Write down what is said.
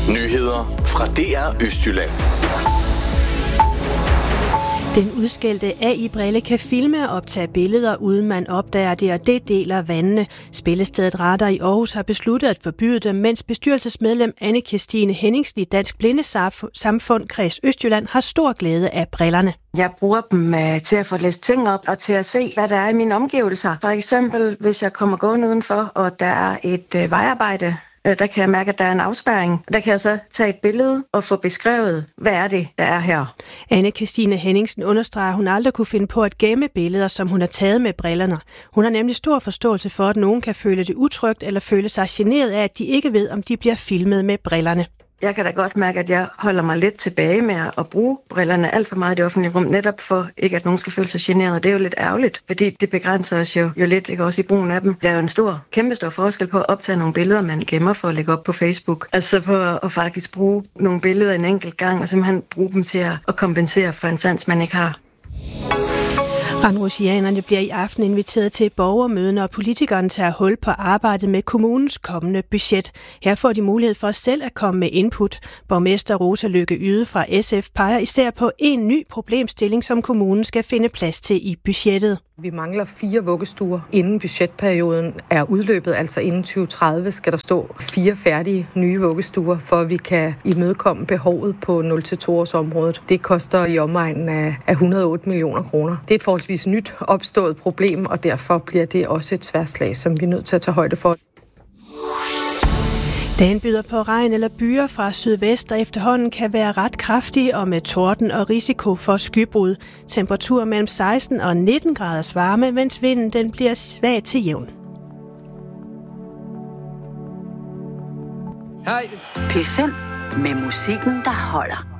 Nyheder fra DR Østjylland. Den udskældte AI-brille kan filme og optage billeder, uden man opdager det, og det deler vandene. Spillestedet Radar i Aarhus har besluttet at forbyde dem, mens bestyrelsesmedlem Anne-Kirstine Henningsen i Dansk Blindesamfund Kreds Østjylland har stor glæde af brillerne. Jeg bruger dem til at få læst ting op og til at se, hvad der er i mine omgivelser. For eksempel, hvis jeg kommer gående udenfor, og der er et vejarbejde, der kan jeg mærke, at der er en afspærring. Der kan jeg så tage et billede og få beskrevet, hvad er det, der er her. Anne-Kirstine Henningsen understreger, at hun aldrig kunne finde på at gemme billeder, som hun har taget med brillerne. Hun har nemlig stor forståelse for, at nogen kan føle det utrygt eller føle sig generet af, at de ikke ved, om de bliver filmet med brillerne. Jeg kan da godt mærke, at jeg holder mig lidt tilbage med at bruge brillerne alt for meget i det offentlige rum, netop for ikke, at nogen skal føle sig generet. Det er jo lidt ærgerligt, fordi det begrænser os jo lidt, ikke, også i brugen af dem. Der er jo en kæmpestor forskel på at optage nogle billeder, man gemmer for at lægge op på Facebook. Altså for at faktisk bruge nogle billeder en enkelt gang, og simpelthen bruge dem til at kompensere for en sans, man ikke har. Randrusianerne bliver i aften inviteret til et borgermøde, når politikerne tager hul på arbejdet med kommunens kommende budget. Her får de mulighed for selv at komme med input. Borgmester Rosa Lykke Yde fra SF peger især på en ny problemstilling, som kommunen skal finde plads til i budgettet. Vi mangler 4 vuggestuer inden budgetperioden er udløbet, altså inden 2030 skal der stå 4 færdige nye vuggestuer, for at vi kan imødekomme behovet på 0-2 års området. Det koster i omegnen af 108 millioner kroner. Det er et forholdsvis nyt opstået problem, og derfor bliver det også et tværslag, som vi er nødt til at tage højde for. Dagen byder på regn eller byger fra sydvest, der efterhånden kan være ret kraftig og med torden og risiko for skybrud. Temperatur mellem 16 og 19 graders varme, mens vinden den bliver svag til jævn. P5 med musikken, der holder.